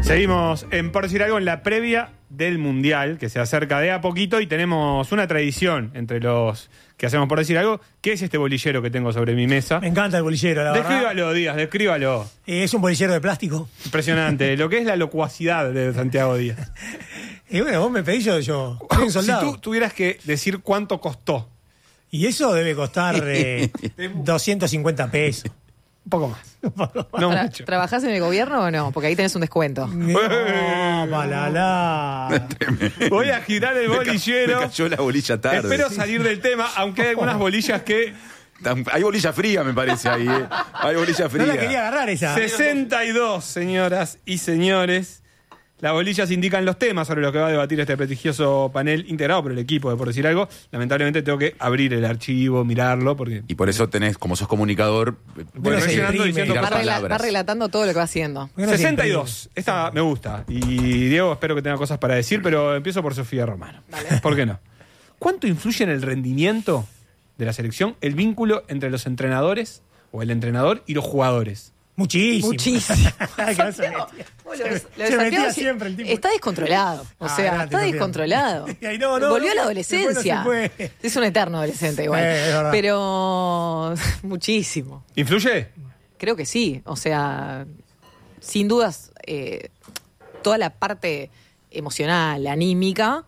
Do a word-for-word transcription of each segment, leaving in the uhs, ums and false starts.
Seguimos en Por Decir Algo en la previa del Mundial, que se acerca de a poquito, y tenemos una tradición entre los que hacemos Por Decir Algo. ¿Qué es este bolillero que tengo sobre mi mesa? Me encanta el bolillero, la verdad. Descríbalo, Díaz, descríbalo. Eh, es un bolillero de plástico. Impresionante, lo que es la locuacidad de Santiago Díaz. Y bueno, vos me pedís, yo, yo soy un soldado. Si tú tuvieras que decir cuánto costó. Y eso debe costar eh, doscientos cincuenta pesos. Un poco más. Un poco más. No Tra- mucho. ¿Trabajás en el gobierno o no? Porque ahí tenés un descuento. No, balala. Voy a girar el Me ca- bolillero. Me cayó la bolilla tarde. Espero salir del tema, aunque hay algunas bolillas que... Tan- Hay bolilla fría, me parece, ahí. ¿eh? Hay bolilla fría. No la quería agarrar esa. sesenta y dos, señoras y señores. Las bolillas indican los temas sobre los que va a debatir este prestigioso panel integrado por el equipo de Por Decir Algo. Lamentablemente tengo que abrir el archivo, mirarlo, porque... Y por eso tenés, como sos comunicador, Voy no se rellenando imprime. diciendo Tirar Va, rela- palabras. va relatando todo lo que va haciendo. ¿Por qué no se sesenta y imprime? dos. Esta me gusta. Y Diego, espero que tenga cosas para decir, pero empiezo por Sofía Romano. ¿Por qué no? ¿Cuánto influye en el rendimiento de la selección el vínculo entre los entrenadores o el entrenador y los jugadores? Muchísimo. Muchísimo. Que no se Santiago, metía. vos lo ves- lo de Se metía Santiago siempre el tipo. Está descontrolado. O Ah, sea, grande, está Sofía. descontrolado. Ay, no, no, Volvió no, a la después no se adolescencia. puede. Es un eterno adolescente igual. Eh, es verdad. Pero muchísimo. ¿Influye? Creo que sí. O sea, sin dudas, eh, toda la parte emocional, anímica,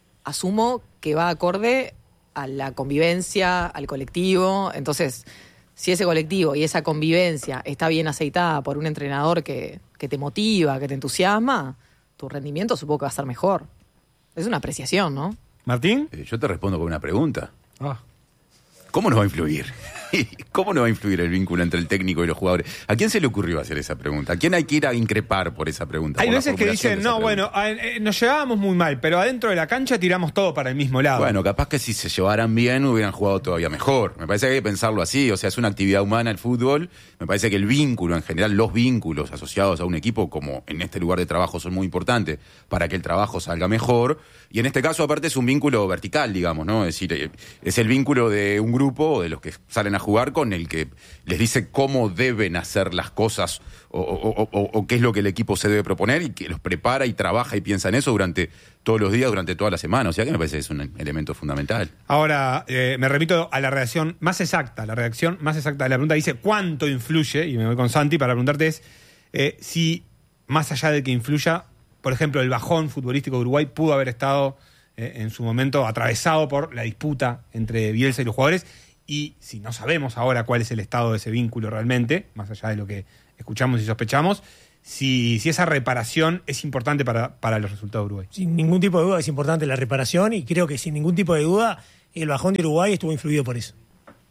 asumo que va acorde a la convivencia, al colectivo. Entonces, si ese colectivo y esa convivencia está bien aceitada por un entrenador que, que te motiva, que te entusiasma, tu rendimiento supongo que va a estar mejor. Es una apreciación, ¿no? ¿Martín? eh, yo te respondo con una pregunta. Ah. ¿Cómo nos va a influir? ¿Cómo nos va a influir el vínculo entre el técnico y los jugadores? ¿A quién se le ocurrió hacer esa pregunta? ¿A quién hay que ir a increpar por esa pregunta? Hay por la veces que formulación dicen, de esa no, pregunta? bueno, a- eh, nos llevábamos muy mal, pero adentro de la cancha tiramos todo para el mismo lado. Bueno, capaz que si se llevaran bien hubieran jugado todavía mejor. Me parece que hay que pensarlo así. O sea, es una actividad humana el fútbol. Me parece que el vínculo, en general, los vínculos asociados a un equipo, como en este lugar de trabajo, son muy importantes para que el trabajo salga mejor. Y en este caso, aparte, es un vínculo vertical, digamos, ¿no? Es decir, eh, es el vínculo de un grupo, de los que salen a jugar, con el que les dice cómo deben hacer las cosas o, o- o- o- o qué es lo que el equipo se debe proponer, y que los prepara y trabaja y piensa en eso durante todos los días, durante toda la semana. O sea que me parece que es un elemento fundamental. Ahora, eh, me remito a la redacción más exacta, la redacción más exacta de la pregunta dice cuánto influye, y me voy con Santi para preguntarte es eh, si, más allá de que influya, por ejemplo, el bajón futbolístico de Uruguay pudo haber estado eh, en su momento atravesado por la disputa entre Bielsa y los jugadores, y si no sabemos ahora cuál es el estado de ese vínculo realmente, más allá de lo que escuchamos y sospechamos, si, si esa reparación es importante para, para los resultados de Uruguay. Sin ningún tipo de duda es importante la reparación y creo que sin ningún tipo de duda el bajón de Uruguay estuvo influido por eso.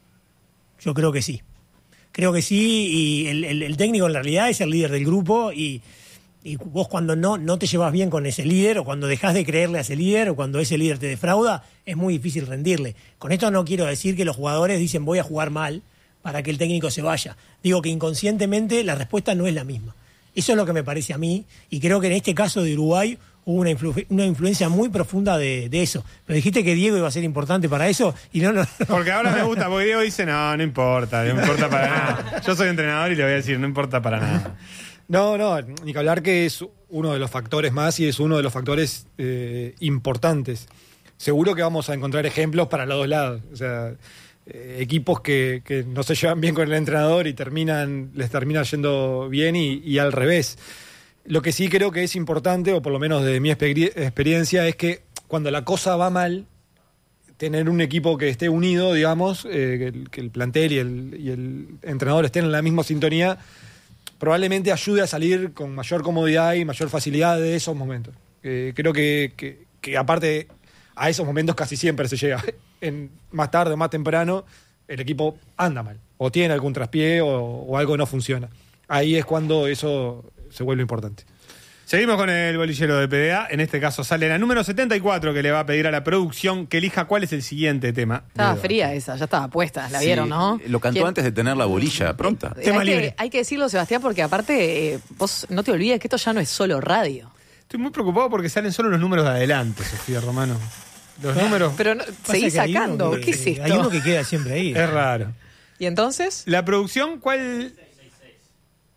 Yo creo que sí. Creo que sí, y el, el- el técnico en realidad es el líder del grupo y, y vos cuando no, no te llevas bien con ese líder o cuando dejás de creerle a ese líder o cuando ese líder te defrauda, es muy difícil rendirle. Con esto no quiero decir que los jugadores dicen voy a jugar mal para que el técnico se vaya. Digo que inconscientemente la respuesta no es la misma. Eso es lo que me parece a mí y creo que en este caso de Uruguay hubo una, influ- una influencia muy profunda de, de eso. Pero dijiste que Diego iba a ser importante para eso y no, no, no. Porque ahora me gusta, porque Diego dice, no, no importa, no importa para nada. Yo soy entrenador y le voy a decir, no importa para nada. No, no, ni que hablar que es uno de los factores más y es uno de los factores eh, importantes. Seguro que vamos a encontrar ejemplos para los dos lados. O sea, eh, equipos que, que no se llevan bien con el entrenador y terminan les termina yendo bien y, y al revés. Lo que sí creo que es importante, o por lo menos de mi exper- experiencia, es que cuando la cosa va mal, tener un equipo que esté unido, digamos, eh, que, el, que el plantel y el, y el entrenador estén en la misma sintonía, probablemente ayude a salir con mayor comodidad y mayor facilidad de esos momentos. Eh, creo que, que, que aparte a esos momentos casi siempre se llega. En, más tarde o más temprano el equipo anda mal, o tiene algún traspié o, o algo no funciona. Ahí es cuando eso se vuelve importante. Seguimos con el bolillero de P D A. En este caso sale la número setenta y cuatro, que le va a pedir a la producción que elija cuál es el siguiente tema. Estaba de fría esa, ya estaba puesta, la Sí, vieron, ¿no? Lo cantó ¿Quién? antes de tener la bolilla pronta. Eh, Tema hay, libre. que, hay que decirlo, Sebastián, porque aparte, eh, vos no te olvides que esto ya no es solo radio. Estoy muy preocupado porque salen solo los números de adelante, Sofía Romano. Los números... Pero no, Pasa seguís que hay uno sacando, que- ¿qué es esto? Hay uno que queda siempre ahí. Es raro. ¿Y entonces? La producción, ¿cuál...?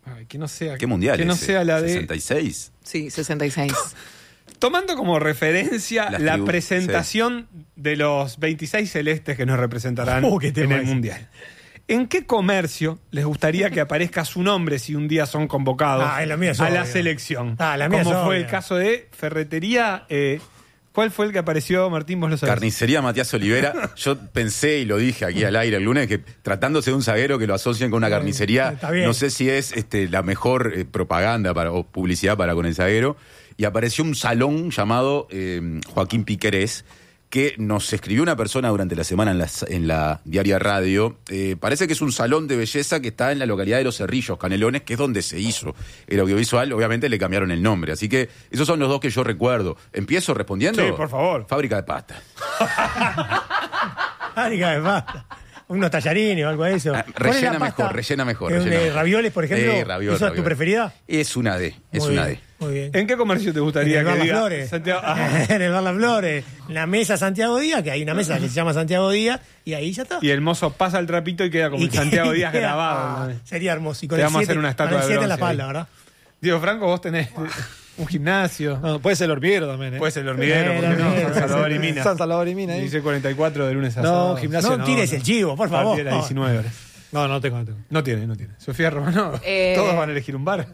Ay, que no sea. ¿Qué mundial Que no ese? sea la de. ¿sesenta y seis? Sí, sesenta y seis. Tomando como referencia Las la tribus, presentación de los veintiséis celestes que nos representarán Uh, qué en tema el ese. Mundial. ¿En qué comercio les gustaría que aparezca su nombre si un día son convocados Ah, en la mía es a la obvio. selección? Ah, la mía Como es fue obvio. el caso de Ferretería. eh, ¿Cuál fue el que apareció, Martín? Vos lo sabés. Carnicería Matías Olivera. Yo pensé y lo dije aquí al aire el lunes que tratándose de un zaguero que lo asocien con una carnicería, Está bien. no sé si es este, la mejor eh, propaganda para, o publicidad para con el zaguero. Y apareció un salón llamado eh, Joaquín Piquerés, que nos escribió una persona durante la semana en la, en la diaria radio. Eh, parece que es un salón de belleza que está en la localidad de Los Cerrillos, Canelones, que es donde se hizo el audiovisual. Obviamente le cambiaron el nombre. Así que esos son los dos que yo recuerdo. ¿Empiezo respondiendo? Sí, por favor. Fábrica de pasta. Fábrica de pasta. Unos tallarines o algo de eso. Ah, ¿Cuál es la rellena pasta? mejor, rellena mejor. ¿Eh, rellena de mejor. ravioles, por ejemplo? Eh, raviol, ¿Esa es tu raviol. preferida? Es una D, es Muy una bien, D. Muy bien. ¿En qué comercio te En gustaría el Bar que Las diga Flores. Santiago? Ah, En el Bar Las Flores. La mesa Santiago Díaz, que hay una mesa que se llama Santiago Díaz, y ahí ya está. y el mozo pasa el trapito y queda como Y el Santiago que- Díaz queda- grabado. ah, sería hermoso. Y con Te el vamos a siete- hacer una estatua con el de siete en la bronce ahí. espalda, ¿verdad? Diego Franco, vos tenés un gimnasio. No, puede ser el hormiguero también, ¿eh? Puede ser el hormiguero, Eh, ¿por qué no? hormiguero, San Salvador y sí. Minas. San Salvador y Mina. ¿eh? Dice cuarenta y cuatro de lunes a No, sábado. gimnasio. No, no, tires no. el chivo, por A favor. partir de las diecinueve horas. No, no tengo, no tengo. No tiene, no tiene. Sofía Romano, Eh, todos van a elegir un bar.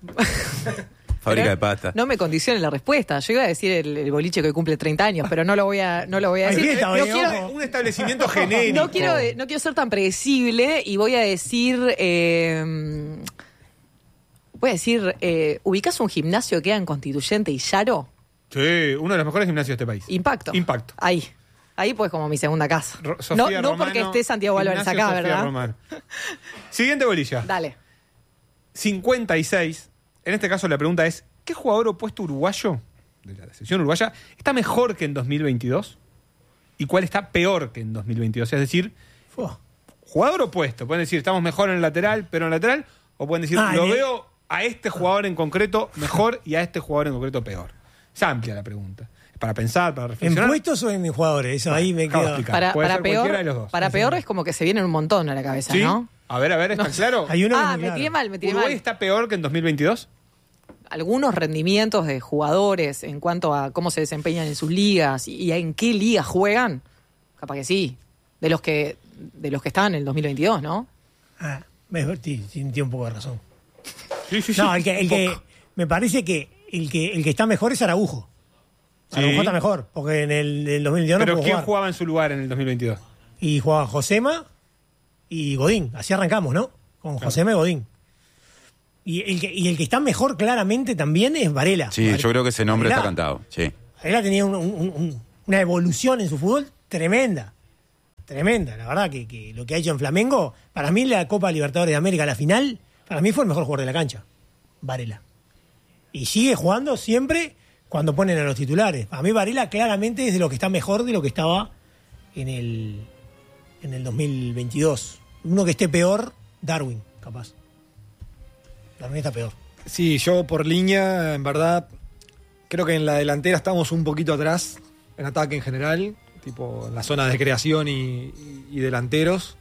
Fábrica Pero de pasta. No me condicione la respuesta. Yo iba a decir el, el boliche que hoy cumple treinta años, pero no lo voy a, no lo voy a Ay, decir. fiesta, no, oye, quiero, ojo. Un establecimiento genérico. no, quiero, no quiero ser tan predecible y voy a decir. Eh, voy a decir. Eh, ¿Ubicás un gimnasio que queda en Constituyente y Yaro? Sí, uno de los mejores gimnasios de este país. Impacto. Impacto. Ahí. Ahí pues como mi segunda casa. Ro- no Sofía no Romano, porque esté Santiago Álvarez Gimnasio acá, Sofía ¿verdad? Romano. Siguiente bolilla. Dale. cincuenta y seis. En este caso la pregunta es, ¿qué jugador opuesto uruguayo de la selección uruguaya está mejor que en dos mil veintidós? ¿Y cuál está peor que en dos mil veintidós? Es decir, Fua. jugador opuesto. Pueden decir, estamos mejor en el lateral, pero en el lateral. O pueden decir, Ah, lo en el- veo a este jugador en concreto mejor y a este jugador en concreto peor. Es amplia la pregunta. Es para pensar, para ¿En reflexionar. puestos o en jugadores? Eso ahí me Acabo de queda. explicar. Para, Puede para ser cualquiera de los peor, dos. para peor es como que se vienen un montón a la cabeza, ¿Sí? ¿no? A ver, a ver, ¿está claro? Hay uno que Ah, es muy me claro. tiré mal, me tiré ¿Uruguay mal. está peor que en dos mil veintidós? Algunos rendimientos de jugadores en cuanto a cómo se desempeñan en sus ligas y, y en qué ligas juegan, capaz que sí. De los que de los que estaban en el dos mil veintidós, ¿no? Ah, mejor, sí, sí, tiene un poco de razón. Sí, sí, sí. No, el que, el Un que poco. me parece que el que el que está mejor es Araujo. Sí. Araujo está mejor, porque en el, el dos mil veintidós no Pero pudo ¿quién jugar. jugaba en su lugar en el dos mil veintidós? Y jugaba Josema y Godín. Así arrancamos, ¿no? Con Josema y Godín. Y el, que, y el que está mejor claramente también es Varela. Sí, Varela. yo creo que ese nombre Varela- está cantado. Sí. Varela tenía un- un- un- una evolución en su fútbol tremenda. Tremenda. La verdad que, que lo que ha hecho en Flamengo, para mí la Copa Libertadores de América, la final, para mí fue el mejor jugador de la cancha. Varela. Y sigue jugando siempre cuando ponen a los titulares. A mí Varela claramente es de lo que está mejor de lo que estaba en el, en el dos mil veintidós. Uno que esté peor, Darwin, capaz. Darwin está peor. Sí, yo por línea, en verdad, creo que en la delantera estamos un poquito atrás, en ataque en general, tipo en la zona de creación y, y- y delanteros.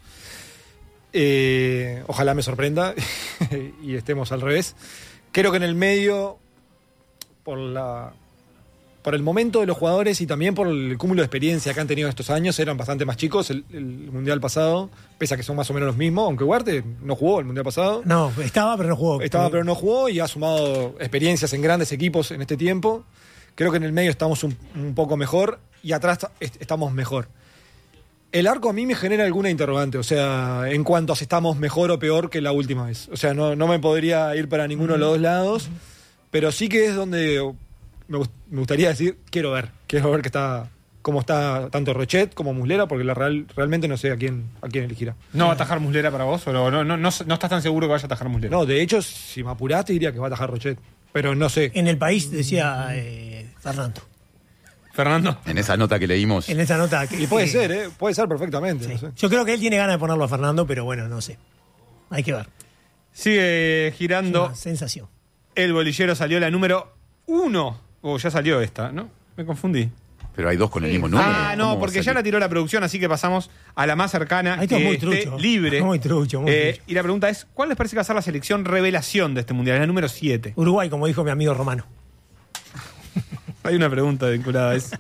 Eh, ojalá me sorprenda y estemos al revés. Creo que en el medio, por la por el momento de los jugadores y también por el cúmulo de experiencia que han tenido estos años, eran bastante más chicos el, el Mundial pasado, pese a que son más o menos los mismos, aunque Huarte no jugó el Mundial pasado. No, estaba pero no jugó. Estaba pero no jugó y ha sumado experiencias en grandes equipos en este tiempo. Creo que en el medio estamos un, un poco mejor y atrás est- estamos mejor. El arco a mí me genera alguna interrogante, o sea, en cuanto a si estamos mejor o peor que la última vez. O sea, no, no me podría ir para ninguno de los dos lados, pero sí que es donde me, gust- me gustaría decir, quiero ver, quiero ver que está, cómo está tanto Rochet como Muslera, porque la real, realmente no sé a quién, a quién elegirá. ¿No va a atajar Muslera para vos? ¿O no, no, no, no, no estás tan seguro que vaya a atajar Muslera? No, de hecho, si me apuraste diría que va a atajar Rochet, pero no sé. En el país decía eh, Fernando. Fernando. En esa nota que leímos. En esa nota. Que, Y puede que- ser, ¿eh? Puede ser perfectamente. sí. No sé. Yo creo que él tiene ganas de ponerlo a Fernando, pero bueno, no sé. Hay que ver. Sigue Es girando. una sensación. El bolillero salió la número uno. Oh, ya salió esta, ¿no? Me confundí. Pero hay dos con el mismo número. Ah, no, ¿Cómo va a porque ya salir? la tiró la producción, así que pasamos a la más cercana, Ahí está que muy esté trucho. libre. Muy trucho, muy Eh, trucho. y la pregunta es, ¿cuál les parece que va a ser la selección revelación de este mundial? Es la número siete. Uruguay, como dijo mi amigo Romano. Hay una pregunta vinculada a eso.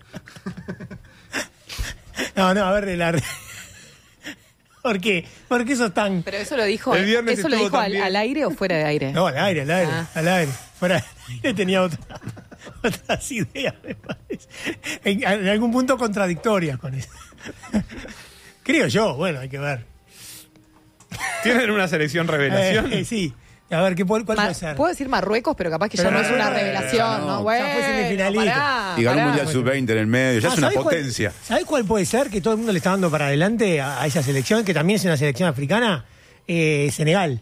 No, no, a ver, la... ¿Por qué? ¿Por qué sos tan...? Pero eso lo dijo, El viernes ¿eso lo estuvo dijo al, también. al aire o fuera de aire? No, al aire, al aire, Ah. al aire. Fuera del aire tenía otra, otras ideas, me parece. En, en algún punto contradictorias con eso. Creo yo, bueno, hay que ver. ¿Tienen una selección revelación? Eh, eh, sí. A ver, ¿qué, ¿cuál Ma- puede ser? Puedo decir Marruecos, pero capaz que ya Pero no es una no, revelación, no, ¿no? ya Bueno, fue semifinalista. pará, Y ganó un pará. Mundial sub veinte en el medio, ya Ah, es una ¿sabés cuál- potencia. ¿Sabés cuál puede ser que todo el mundo le está dando para adelante a, a esa selección, que también es una selección africana? Eh, Senegal.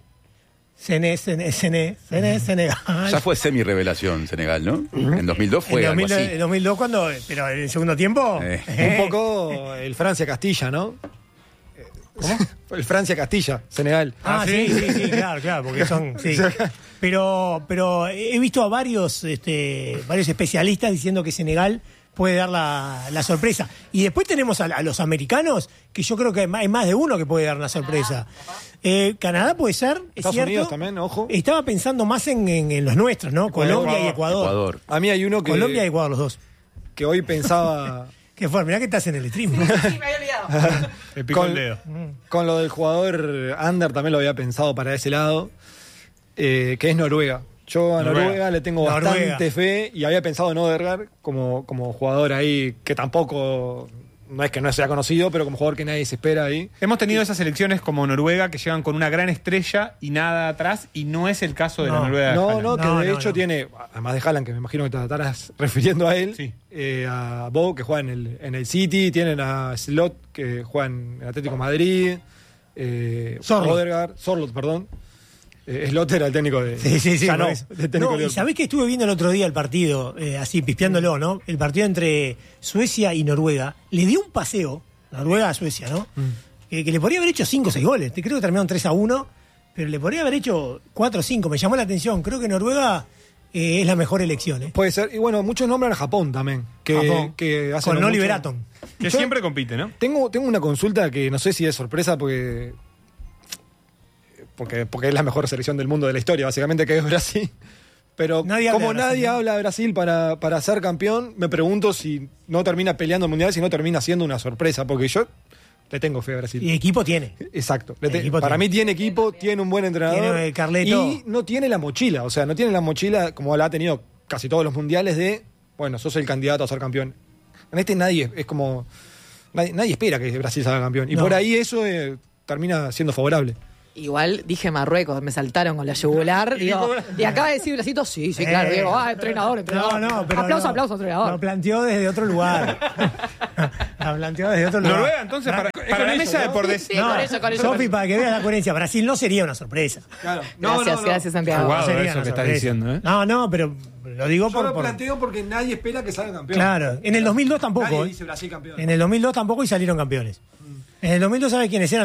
Sene, Sene, Sene, Sene, Senegal. Ya fue semi-revelación Senegal, ¿no? En dos mil dos fue en algo 2002, así. en dos mil dos cuando, pero en el segundo tiempo. Eh. eh, Un poco el Francia-Castilla, ¿no? ¿Cómo? El Francia-Castilla, Senegal. Ah, sí, sí, sí, claro, claro, porque son. Sí. Pero, pero he visto a varios, este, varios especialistas diciendo que Senegal puede dar la, la sorpresa. Y después tenemos a, a los americanos, que yo creo que hay más, hay más de uno que puede dar una sorpresa. Eh, Canadá puede ser, es Estados cierto. Unidos también, ojo. Estaba pensando más en, en- en los nuestros, ¿no? Colombia y Ecuador. Ecuador. A mí hay uno que, Colombia y Ecuador, los dos. que hoy pensaba Qué fuerte, mirá que estás en el stream. Sí, me había olvidado. Me picó Con- el dedo. con lo del jugador Ander, también lo había pensado para ese lado, eh, que es Noruega. Yo a Noruega. Noruega, le tengo Noruega. bastante fe y había pensado en Odegaard como, como jugador ahí que tampoco, no es que no sea conocido, pero como jugador que nadie se espera ahí. Hemos tenido esas selecciones como Noruega que llegan con una gran estrella y nada atrás, y no es el caso de la No. Noruega de No, Haaland. no, que No, de no, hecho no. tiene, además de Haaland, que me imagino que te estarás refiriendo a él, Sí. eh, a Bo, que juega en el, en el City, tienen a Slot, que juega en el Atlético de Madrid, eh, Sorloth. Odegaard, Sorloth, perdón. Eh, Slot era el técnico de... Sí, sí, sí. ya por no, eso. del técnico No, de y sabés que estuve viendo el otro día el partido, eh, así, pispeándolo, ¿no? El partido entre Suecia y Noruega. Le dio un paseo, Noruega a Suecia, ¿no? Que, que le podría haber hecho cinco o seis goles. Te creo que terminaron tres a uno, pero le podría haber hecho cuatro o cinco. Me llamó la atención. Creo que Noruega eh, es la mejor elección, ¿eh? Puede ser. Y bueno, muchos nombran a Japón también. Que, Japón. que hace Con no Oli mucho- Beraton. Que Yo- siempre compite, ¿no? Tengo, tengo una consulta que no sé si es sorpresa porque, porque. Porque es la mejor selección del mundo de la historia, básicamente, que es Brasil. Pero Nadie habla como de Brasil, nadie ¿no? habla de Brasil para, para ser campeón, me pregunto si no termina peleando el mundial, si no termina siendo una sorpresa. Porque yo le tengo fe a Brasil. Y equipo tiene. Exacto. Le te- Equipo para tiene. mí tiene equipo, tiene un buen entrenador. Tiene el Carleto. Y no tiene la mochila. O sea, no tiene la mochila como la ha tenido casi todos los mundiales de, bueno, sos el candidato a ser campeón. En este nadie, es como, nadie, nadie espera que Brasil salga campeón. Y No. por ahí eso eh, termina siendo favorable. Igual dije Marruecos, me saltaron con la yugular. Digo, y acaba de decir Bracito, sí, sí, claro. Eh. Digo, ah, entrenador, entrenador. No, no, pero. aplauso, no. aplauso, entrenador. Lo planteó desde otro lugar. Lo planteó desde otro lugar. Noruega, entonces, para, Bra- para la eso, mesa de ¿no? por Sí, con eso, con eso. Sofi, para que veas la coherencia, Brasil no sería una sorpresa. Claro. Gracias, gracias, Santiago. Jugado No sería eso una que estás sorpresa. diciendo, ¿eh? No, no, pero lo digo Yo por. lo por- planteo porque nadie espera que salga campeón. Claro, en el dos mil dos tampoco. Nadie ¿eh? dice Brasil campeón. En el dos mil dos tampoco y salieron campeones. En el dos mil dos, ¿sabes quiénes eran?